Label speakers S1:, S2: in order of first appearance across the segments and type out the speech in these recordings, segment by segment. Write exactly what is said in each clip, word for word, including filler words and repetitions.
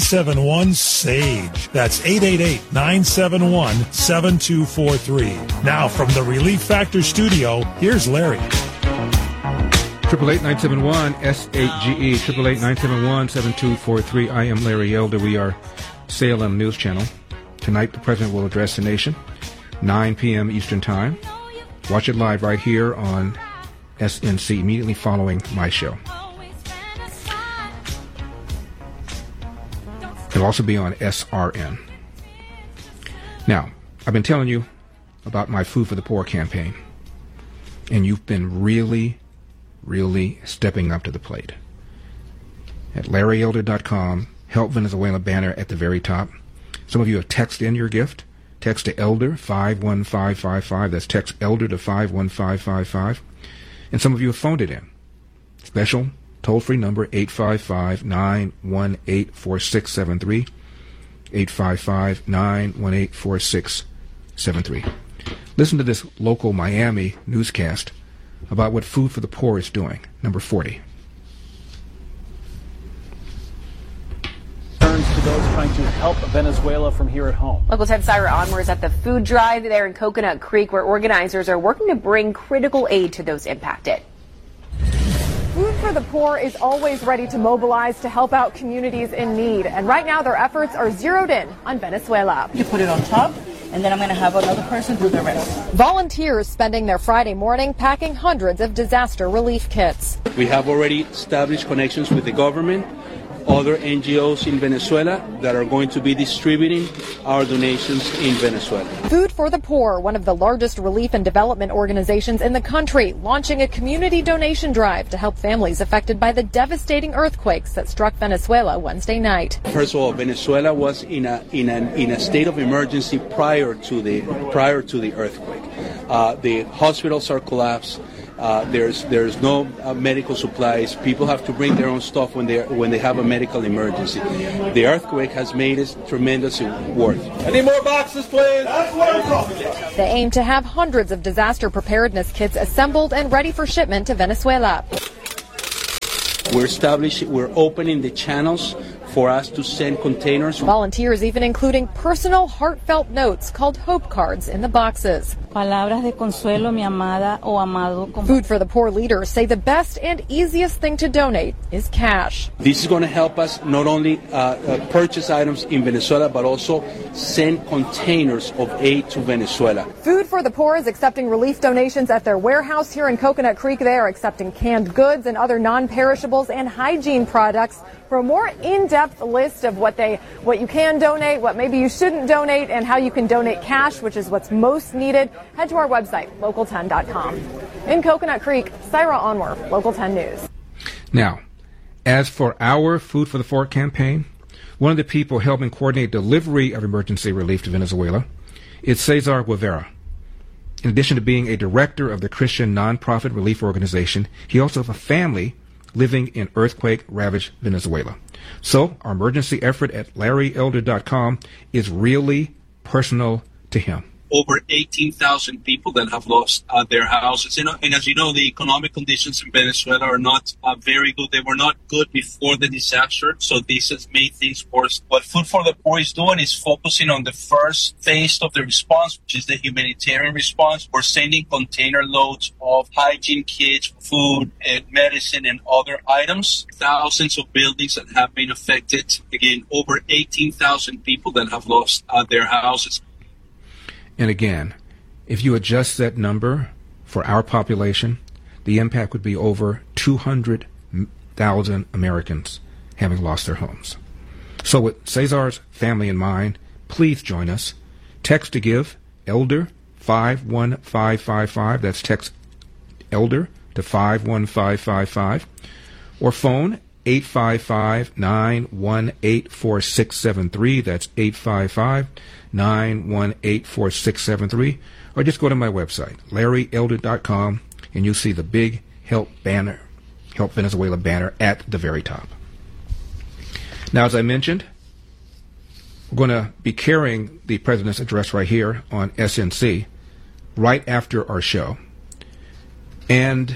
S1: seven one, SAGE. That's eight eight eight, nine seven one, seven two four three. Now from the Relief Factor studio, here's Larry.
S2: Triple eight nine seven one S A G E, triple eight nine seven one seven two four three. I am Larry Elder. We are Salem News Channel. Tonight, the president will address the nation, nine p.m. Eastern Time. Watch it live right here on S N C immediately following my show. It'll also be on S R N. Now, I've been telling you about my Food for the Poor campaign, and you've been really, really stepping up to the plate. At Larry Elder dot com, Help Venezuela banner at the very top. Some of you have texted in your gift. Text to Elder five one five five five. That's text Elder to five one five five five. And some of you have phoned it in. Special toll-free number eight five five, nine one eight, four six seven three. eight five five, nine one eight, four six seven three. Listen to this local Miami newscast about what Food for the Poor is doing. Number forty.
S3: To those trying to help Venezuela from here at home.
S4: Local ten Syra Onward is at the food drive there in Coconut Creek, where organizers are working to bring critical aid to those impacted.
S5: Food for the Poor is always ready to mobilize to help out communities in need. And right now their efforts are zeroed in on Venezuela.
S6: You put it on top, and then I'm going to have another person do the rest.
S5: Volunteers spending their Friday morning packing hundreds of disaster relief kits.
S7: We have already established connections with the government, other N G Os in Venezuela that are going to be distributing our donations in Venezuela.
S5: Food for the Poor, one of the largest relief and development organizations in the country, launching a community donation drive to help families affected by the devastating earthquakes that struck Venezuela Wednesday night.
S7: First of all, Venezuela was in a in an in a state of emergency prior to the prior to the earthquake. Uh, the hospitals are collapsed. Uh, there's there's no uh, medical supplies. People have to bring their own stuff when they when they have a medical emergency. The earthquake has made it tremendously worse.
S8: I need more boxes, please. That's what I'm talking about.
S5: They aim to have hundreds of disaster preparedness kits assembled and ready for shipment to Venezuela.
S7: We're establishing, we're opening the channels for us to send containers.
S5: Volunteers even including personal, heartfelt notes called hope cards in the boxes.
S6: Palabras de consuelo, mi amada o amado.
S5: Food for the Poor leaders say the best and easiest thing to donate is cash.
S7: This is going to help us not only uh, uh, purchase items in Venezuela, but also send containers of aid to Venezuela.
S5: Food for the Poor is accepting relief donations at their warehouse here in Coconut Creek. They are accepting canned goods and other non-perishables and hygiene products. For a more in-depth list of what they, what you can donate, what maybe you shouldn't donate, and how you can donate cash, which is what's most needed, head to our website, local ten dot com. In Coconut Creek, Syra Onwar, Local ten News.
S2: Now, as for our Food for the Poor campaign, one of the people helping coordinate delivery of emergency relief to Venezuela is Cesar Guevara. In addition to being a director of the Christian nonprofit relief organization, he also has a family living in earthquake-ravaged Venezuela. So our emergency effort at Larry Elder dot com is really personal to him.
S9: Over eighteen thousand people that have lost uh, their houses. And, and as you know, the economic conditions in Venezuela are not uh, very good. They were not good before the disaster, so this has made things worse. What Food for the Poor is doing is focusing on the first phase of the response, which is the humanitarian response. We're sending container loads of hygiene kits, food, and medicine, and other items. Thousands of buildings that have been affected. Again, over eighteen thousand people that have lost uh, their houses.
S2: And again, if you adjust that number for our population, the impact would be over two hundred thousand Americans having lost their homes. So with Cesar's family in mind, please join us. Text to give, Elder, five one five five five. That's text Elder to five one five five five. Or phone eight five five, nine one eight, four six seven three. That's eight five five, nine one eight, four six seven three. Or just go to my website, Larry Elder dot com, and you'll see the big Help banner, Help Venezuela banner at the very top. Now, as I mentioned, we're going to be carrying the President's address right here on S N C right after our show. And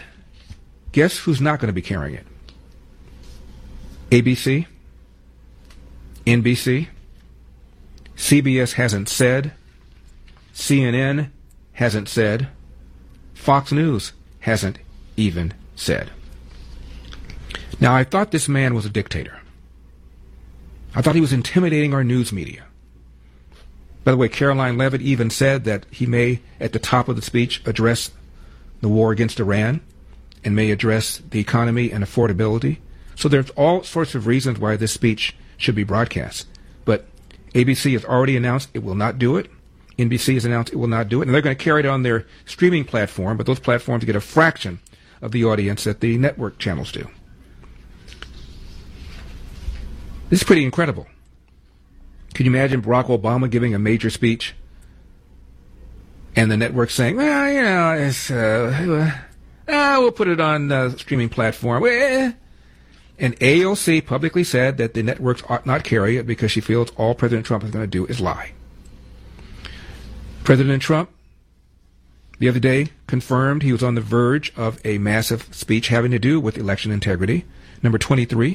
S2: guess who's not going to be carrying it? A B C, N B C, C B S hasn't said, C N N hasn't said, Fox News hasn't even said. Now, I thought this man was a dictator. I thought he was intimidating our news media. By the way, Caroline Leavitt even said that he may, at the top of the speech, address the war against Iran and may address the economy and affordability. So there's all sorts of reasons why this speech should be broadcast. But A B C has already announced it will not do it. N B C has announced it will not do it. And they're going to carry it on their streaming platform, but those platforms get a fraction of the audience that the network channels do. This is pretty incredible. Can you imagine Barack Obama giving a major speech and the network saying, well, you know, it's, uh, uh, we'll put it on the streaming platform. And A O C publicly said that the networks ought not carry it because she feels all President Trump is going to do is lie. President Trump, the other day, confirmed he was on the verge of a massive speech having to do with election integrity. Number twenty-three.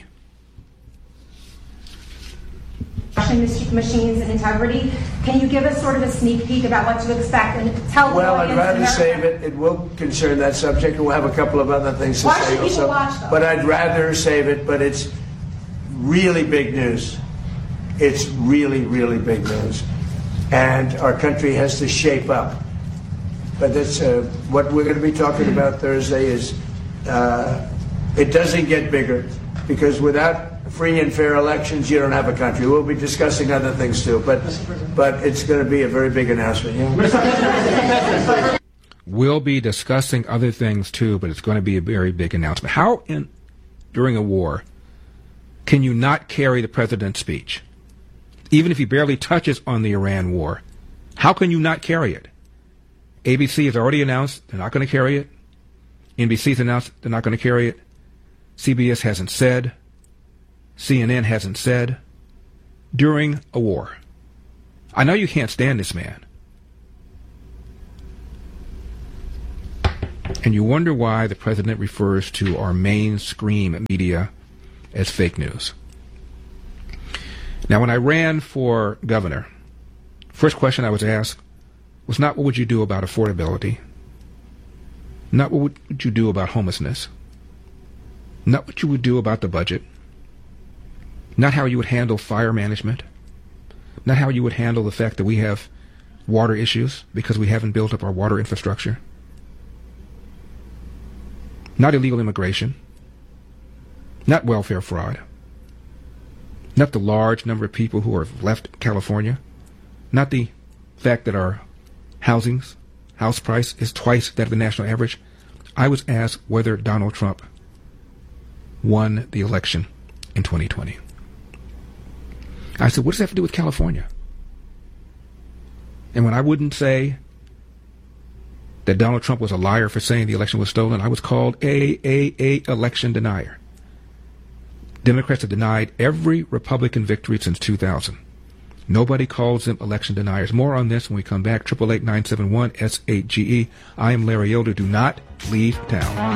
S10: Machines and integrity. Can you give us sort of a sneak peek about what to expect and tell
S11: well,
S10: the audience?
S11: Well, I'd rather save it. It will concern that subject, and we'll have a couple of other things to
S10: Why
S11: say
S10: should people
S11: also.
S10: watch them?
S11: But I'd rather save it. But it's really big news. It's really, really big news, and our country has to shape up. But that's uh, what we're going to be talking about Thursday. Is uh, it doesn't get bigger because without free and fair elections, you don't have a country. We'll be discussing other things too, but but it's going to be a very big announcement. Yeah?
S2: We'll be discussing other things too, but it's going to be a very big announcement. How, in during a war, can you not carry the president's speech, even if he barely touches on the Iran war? How can you not carry it? A B C has already announced they're not going to carry it. N B C has announced they're not going to carry it. C B S hasn't said. C N N hasn't said. During a war. I know you can't stand this man. And you wonder why the president refers to our mainstream media as fake news. Now, when I ran for governor, first question I was asked was not what would you do about affordability, not what would you do about homelessness, not what you would do about the budget, not how you would handle fire management, not how you would handle the fact that we have water issues because we haven't built up our water infrastructure, not illegal immigration, not welfare fraud, not the large number of people who have left California, not the fact that our housings, house price is twice that of the national average. I was asked whether Donald Trump won the election in twenty twenty. I said, what does that have to do with California? And when I wouldn't say that Donald Trump was a liar for saying the election was stolen, I was called a, a, a election denier. Democrats have denied every Republican victory since two thousand. Nobody calls them election deniers. More on this when we come back. triple eight nine seven one S eight G E. I am Larry Elder. Do not leave town.